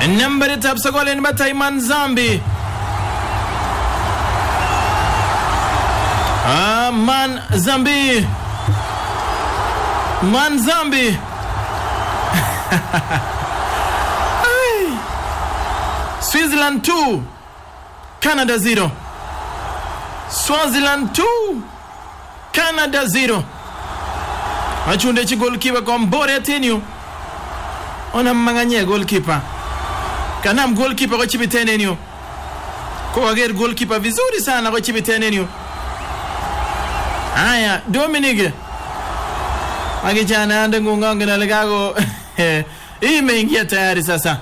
Number tap Sogolen Batay Manzambi. Manzambi. Switzerland 2, Canada 0. Swaziland 2, Canada 0. Achunde chi goalkeeper kwa Mbore Atenio. Ona manganye goalkeeper. Kanam goalkeeper kwa Chibitenenio. Kwa ager goalkeeper vizuri sana kwa Chibitenenio. Aya, Dominique. Magijana ande ngungange na legago. Hii imeingia tayari sasa.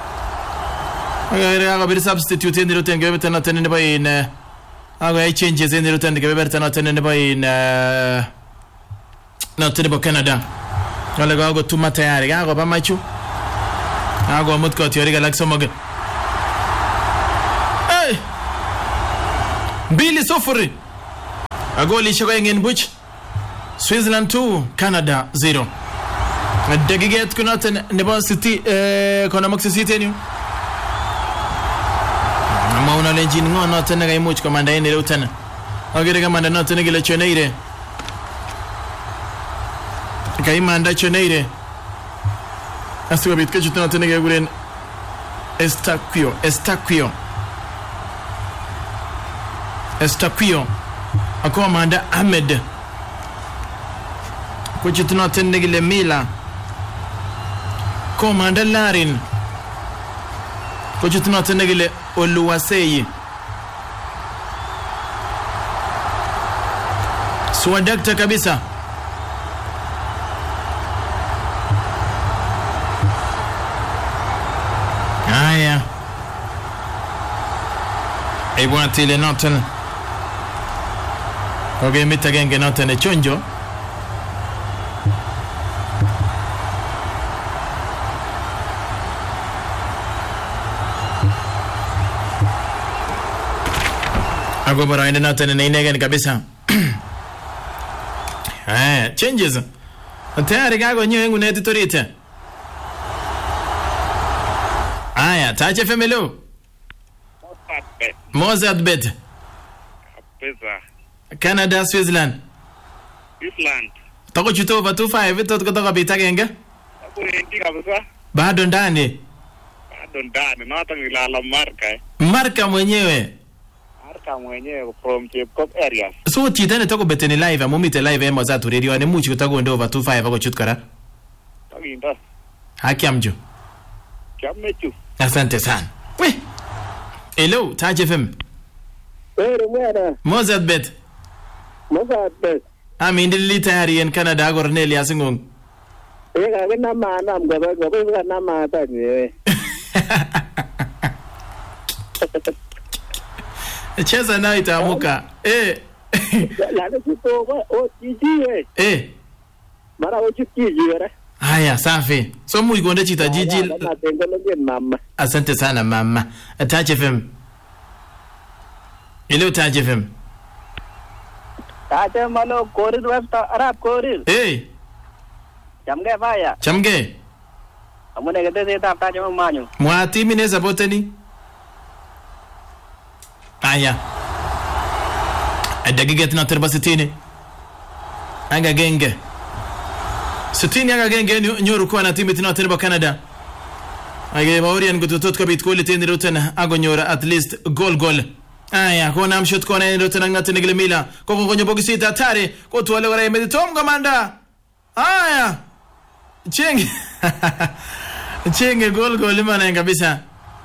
Aga bir substitute ndiro tenge betana tenene bayin. Aga ay changes ndiro tenge betana tenene bayin. No tenebo Canada. Wale gago tuma tayari gago ba machu. Gago mutko tiori galaxy mag. Hey! Billy Sofuri. Agoli shoko ngen buch. Switzerland 2, Canada 0. Dagiget kunaten nebo city kona mox city ni. Mauna lenjin ngono tena ga imuch komanda ene leo tena. Agere kamanda no tena gile choneire. Kaimanda choneire. Asu bit ke jutna tena ga guren Estaquio. Akomanda Ahmed. Kuchituna tena gile Mila. Komanda Larin. Kuchituna tena gile Oluwaseyi. Swadakta kabisa. Aya. Ebwana tile noten. Okay, mitagenge noten chonjo. Ako bara ina noten na inegen kabisa. Changes. Tayari gago nyengu na editorite. Aya, Touch FM hello. Mozart bet. Canada, Switzerland. Tako chuto over 2-5 vitu kutoka bitagenge? Bado ndani. Nata nilala marka. Marka mwenyewe from Chepkop areas. So chitane tako beteni live amumite live Mozart radio ane muchi kutago ndo over 2-5 ako chutkara. Taginda. Haki amjo. Kiamechu. Asante sana. We. Hello, Touch FM. Mwana. Mozart bet. Ami ndili tayari en Canada Cornelia Singong. Ega na maana mgaba na maata ni. Cheza na itamuka. La de kutoka o jiji Mara o jiji era. Haya safi. So mu igonde chita jiji. Mama. Asante sana mama. Touch FM. Hello Touch FM. Tache malo korir webta arab korir. Chamge baya. Chamge. Amune gede ta tache manyo. Mwati mine saboteni. Aya. Adagiget na terba sitini. Anga genge. Sitini anga genge nyoru kwa na timu tina terba Canada. Age baorian gututot kabit kole teni rutena ago nyora at least goal. Aya kona mshot kona ndo tena ngate negele Mila koko konyo bogisi tatare ko tuwale wala meditom komanda. Aya chenge goal mana kabisa.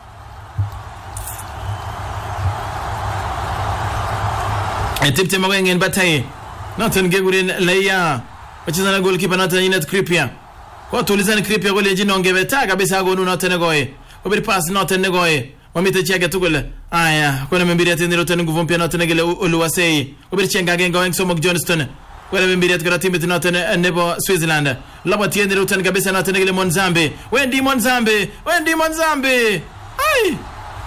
Etipte mawengen bataye noten gegurin leya wachizana goalkeeper noten Inet Kripia kwa tulizana Kripia gole jino ngebeta kabisa go noten goye obiri pass noten negoye wamite chiage tugule. Aya kona membiri atendero tenu nguvu mpya noten gele Oluwaseyi obiri chenga genga weng Somok Johnston wala membiri atkara timu noten nebo Switzerland labo tiendero tenu kabisa noten gele Monzambe Wendi Monzambe ai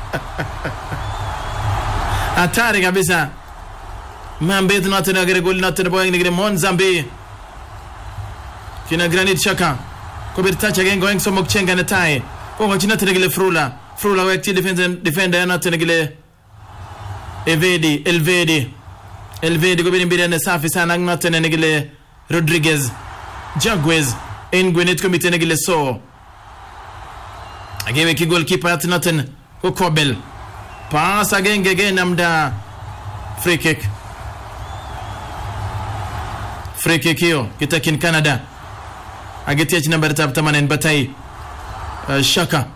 atari kabisa mambe noten agere gol noten boy ngere Monzambe kina Granit Xhaka kobiri tacha genga weng Somok chenga netai ko china tenegile frula wa defender yana tenegile Elvedi ko bini na safi sana ngna tenegile Rodriguez Jaguez Engwenet ko mitenegile so agewe ki goalkeeper atnaten ko Kobel pass agenge namda free kick hiyo kitakin Canada agetia number 8 Batai Shaka